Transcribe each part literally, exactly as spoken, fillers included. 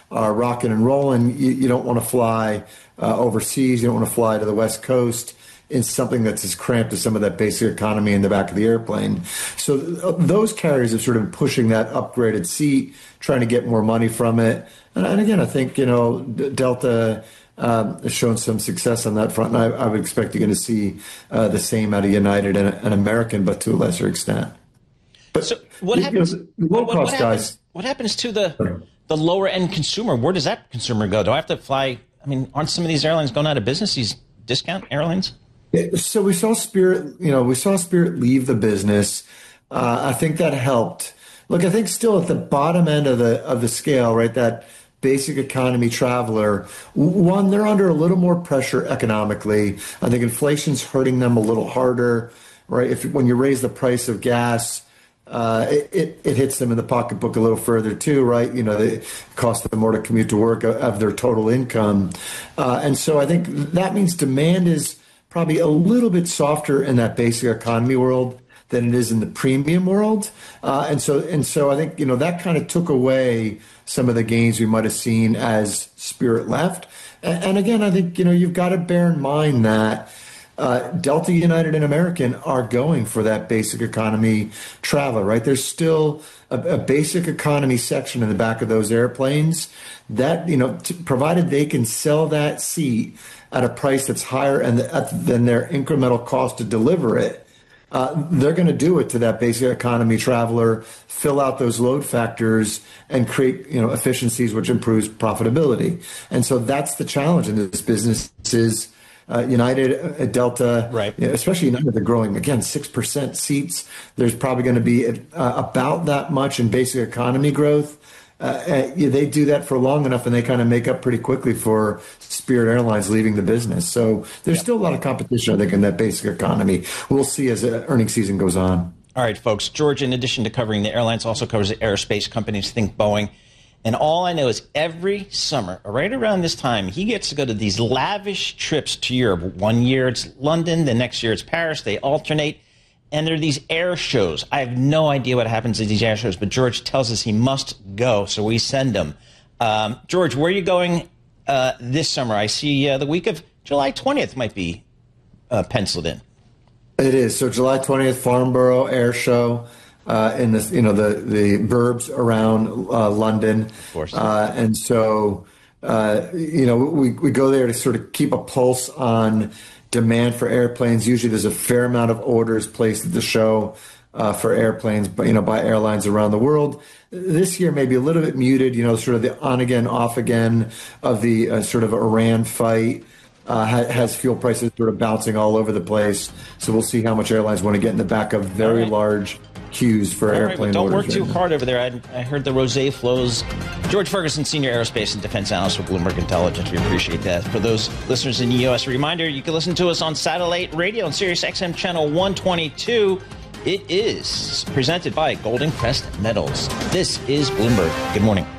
are rocking and rolling. You, you don't want to fly uh, overseas. You don't want to fly to the West Coast in something that's as cramped as some of that basic economy in the back of the airplane. So th- those carriers have sort of been pushing that upgraded seat, trying to get more money from it. And, and again, I think, you know, D- Delta um, has shown some success on that front. And I, I would expect you're going to see uh, the same out of United and, and American, but to a lesser extent. But so what happens, you know, low what, cost what guys. happens, what happens to the, the lower end consumer? Where does that consumer go? Do I have to fly? I mean, aren't some of these airlines going out of business, these discount airlines? So we saw Spirit, you know, we saw Spirit leave the business. Uh, I think that helped. Look, I think still at the bottom end of the of the scale, right? That basic economy traveler, one, they're under a little more pressure economically. I think inflation's hurting them a little harder, right? If when you raise the price of gas, uh, it, it it hits them in the pocketbook a little further too, right? You know, it costs them more to commute to work of their total income, uh, and so I think that means demand is probably a little bit softer in that basic economy world than it is in the premium world. Uh, and so and so I think, you know, that kind of took away some of the gains we might have seen as Spirit left. And, and again, I think, you know, you've got to bear in mind that uh, Delta, United, and American are going for that basic economy traveler, right? There's still a, a basic economy section in the back of those airplanes that, you know, t- provided they can sell that seat at a price that's higher and than their incremental cost to deliver it, uh, they're going to do it to that basic economy traveler, fill out those load factors, and create, you know, efficiencies, which improves profitability. And so that's the challenge in this business is uh, United, uh, Delta, right. You know, especially United, they're growing, again, six percent seats. There's probably going to be uh, about that much in basic economy growth. Uh, they do that for long enough and they kind of make up pretty quickly for Spirit Airlines leaving the business. So there's yep. still a lot of competition, I think, in that basic economy. We'll see as the earnings season goes on. All right, folks. George, in addition to covering the airlines, also covers the aerospace companies, think Boeing. And all I know is every summer, right around this time, he gets to go to these lavish trips to Europe. One year it's London, the next year it's Paris. They alternate. And there are these air shows. I have no idea what happens at these air shows, but George tells us he must go, so we send him. Um, George, where are you going uh, this summer? I see uh, the week of July twentieth might be uh, penciled in. It is. So July twentieth, Farnborough Air Show uh, in the you know the the burbs around uh, London. Of course. Uh, and so uh, you know we we go there to sort of keep a pulse on demand for airplanes. Usually there's a fair amount of orders placed at the show uh, for airplanes, but you know, by airlines around the world. This year may be a little bit muted, you know, sort of the on again, off again of the uh, sort of Iran fight uh, ha- has fuel prices sort of bouncing all over the place. So we'll see how much airlines want to get in the back of very right. large queues for all airplane right, well, don't orders. Don't work too hard over there. I, I heard the rosé flows. George Ferguson, Senior Aerospace and Defense Analyst with Bloomberg Intelligence. We appreciate that. For those listeners in the U S, a reminder, you can listen to us on satellite radio on Sirius X M Channel one twenty-two. It is presented by Golden Crest Metals. This is Bloomberg. Good morning.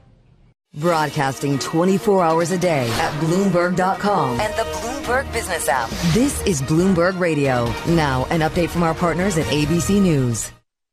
Broadcasting twenty-four hours a day at Bloomberg dot com and the Bloomberg Business app. This is Bloomberg Radio. Now, an update from our partners at A B C News.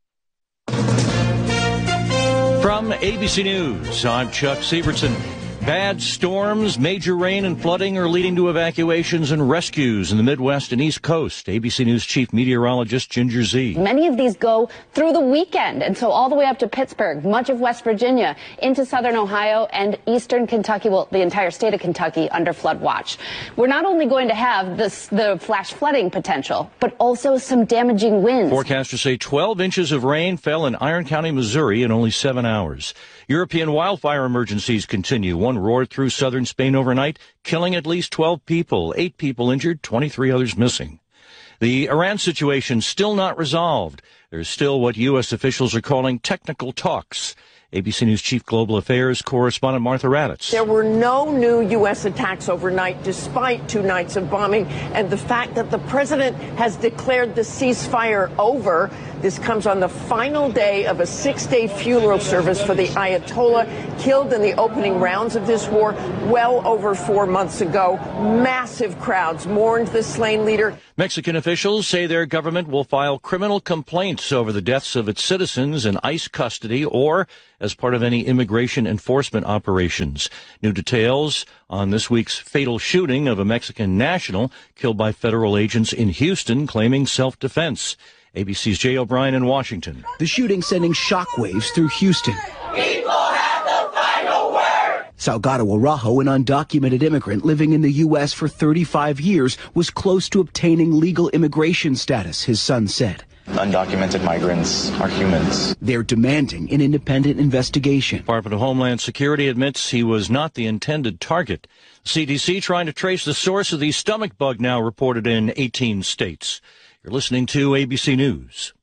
From A B C News, I'm Chuck Sievertson. Bad storms, major rain, and flooding are leading to evacuations and rescues in the Midwest and East Coast. A B C News chief meteorologist Ginger Zee. Many of these go through the weekend, and so all the way up to Pittsburgh, much of West Virginia, into southern Ohio and eastern Kentucky, well, the entire state of Kentucky under flood watch. We're not only going to have this, the flash flooding potential, but also some damaging winds. Forecasters say twelve inches of rain fell in Iron County, Missouri in only seven hours. European wildfire emergencies continue. One roared through southern Spain overnight, killing at least twelve people, eight people injured, twenty-three others missing. The Iran situation still not resolved. There's still what U S officials are calling technical talks. A B C News Chief Global Affairs correspondent Martha Raddatz. There were no new U S attacks overnight, despite two nights of bombing, and the fact that the president has declared the ceasefire over. This comes on the final day of a six-day funeral service for the Ayatollah killed in the opening rounds of this war well over four months ago. Massive crowds mourned the slain leader. Mexican officials say their government will file criminal complaints over the deaths of its citizens in ICE custody or as part of any immigration enforcement operations. New details on this week's fatal shooting of a Mexican national killed by federal agents in Houston claiming self-defense. A B C's Jay O'Brien in Washington. The shooting sending shockwaves through Houston. People have the final word. Salgado Araujo, an undocumented immigrant living in the U S for thirty-five years, was close to obtaining legal immigration status, his son said. Undocumented migrants are humans. They're demanding an independent investigation. Department of Homeland Security admits he was not the intended target. C D C trying to trace the source of the stomach bug now reported in eighteen states. You're listening to A B C News.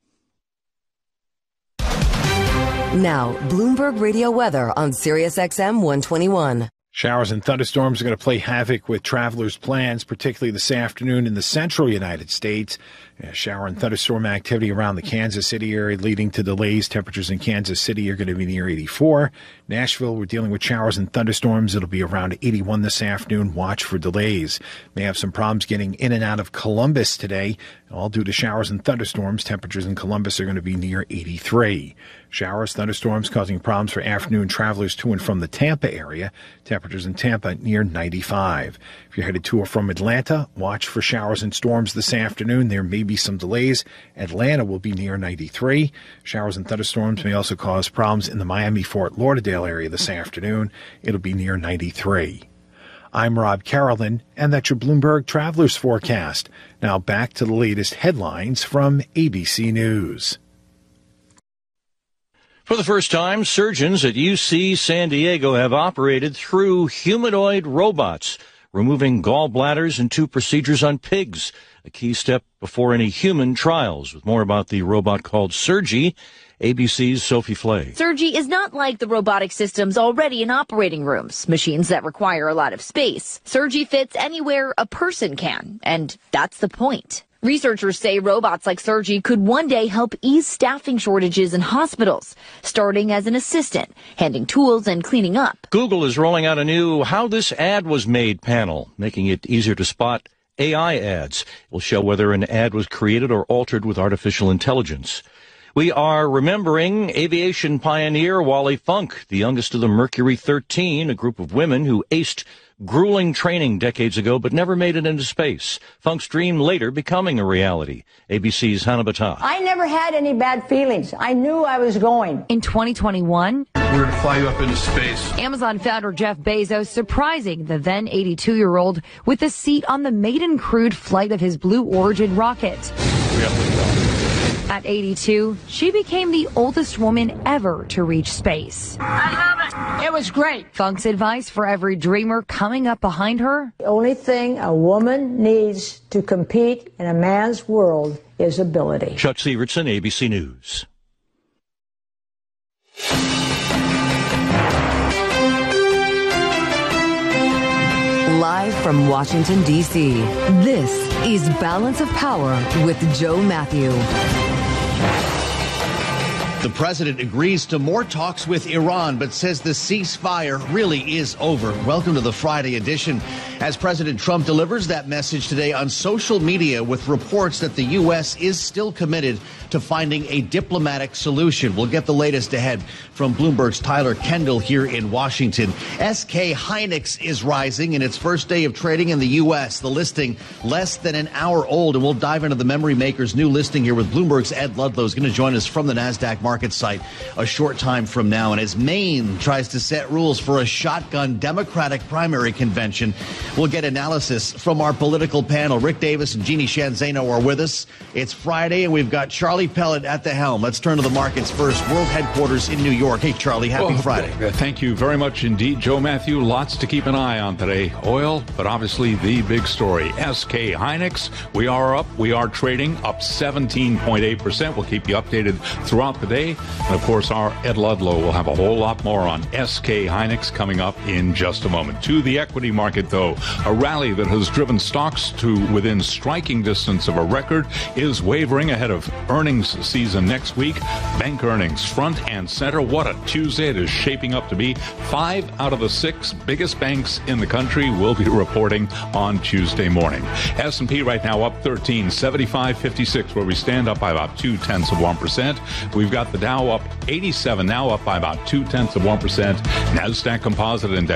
Now, Bloomberg Radio weather on Sirius X M one twenty-one. Showers and thunderstorms are going to play havoc with travelers' plans, particularly this afternoon in the central United States. Yeah, shower and thunderstorm activity around the Kansas City area leading to delays. Temperatures in Kansas City are going to be near eighty-four. Nashville, we're dealing with showers and thunderstorms. It'll be around eighty-one this afternoon. Watch for delays. May have some problems getting in and out of Columbus today, all due to showers and thunderstorms. Temperatures in Columbus are going to be near eighty-three. Showers, thunderstorms causing problems for afternoon travelers to and from the Tampa area. Temperatures in Tampa near ninety-five. If you're headed to or from Atlanta, watch for showers and storms this afternoon. There may be some delays. Atlanta will be near ninety-three. Showers and thunderstorms may also cause problems in the Miami-Fort Lauderdale area this afternoon. It'll be near ninety-three. I'm Rob Carolyn, and that's your Bloomberg Travelers Forecast. Now back to the latest headlines from A B C News. For the first time, surgeons at U C San Diego have operated through humanoid robots, removing gallbladders and two procedures on pigs, a key step before any human trials. With more about the robot called Sergi, A B C's Sophie Flay. Sergi is not like the robotic systems already in operating rooms, machines that require a lot of space. Sergi fits anywhere a person can, and that's the point. Researchers say robots like Sergi could one day help ease staffing shortages in hospitals, starting as an assistant, handing tools and cleaning up. Google is rolling out a new How This Ad Was Made panel, making it easier to spot A I ads. It will show whether an ad was created or altered with artificial intelligence. We are remembering aviation pioneer Wally Funk, the youngest of the Mercury thirteen, a group of women who aced grueling training decades ago but never made it into space. Funk's dream later becoming a reality. A B C's Hannah Battah. I never had any bad feelings. I knew I was going. In twenty twenty-one, we're going to fly you up into space. Amazon founder Jeff Bezos surprising the then eighty-two-year-old with a seat on the maiden crewed flight of his Blue Origin rocket. We have to go. At eighty-two, she became the oldest woman ever to reach space. I love it. It was great. Funk's advice for every dreamer coming up behind her: the only thing a woman needs to compete in a man's world is ability. Chuck Sievertson, A B C News. Live from Washington, D C, this is Balance of Power with Joe Matthew. The president agrees to more talks with Iran, but says the ceasefire really is over. Welcome to the Friday edition. As President Trump delivers that message today on social media with reports that the U S is still committed to finding a diplomatic solution. We'll get the latest ahead from Bloomberg's Tyler Kendall here in Washington. S K Hynix is rising in its first day of trading in the U S. The listing less than an hour old, and we'll dive into the memory maker's new listing here with Bloomberg's Ed Ludlow. Is going to join us from the NASDAQ market site a short time from now. And as Maine tries to set rules for a shotgun Democratic primary convention, we'll get analysis from our political panel. Rick Davis and Jeannie Shanzano are with us. It's Friday, and we've got Charlie Pellet at the helm. Let's turn to the markets first. World headquarters in New York. Hey, Charlie, happy well, Friday. Thank you very much indeed, Joe Matthew. Lots to keep an eye on today. Oil, but obviously the big story. S K Hynix, we are up. We are trading up seventeen point eight percent. We'll keep you updated throughout the day. today. And, of course, our Ed Ludlow will have a whole lot more on S K Hynix coming up in just a moment. To the equity market, though, a rally that has driven stocks to within striking distance of a record is wavering ahead of earnings season next week. Bank earnings front and center. What a Tuesday it is shaping up to be. Five out of the six biggest banks in the country will be reporting on Tuesday morning. S and P right now up thirteen, seventy-five fifty-six, where we stand up by about two-tenths of one percent. We've got the Dow up eighty-seven, now up by about two-tenths of one percent. NASDAQ Composite Index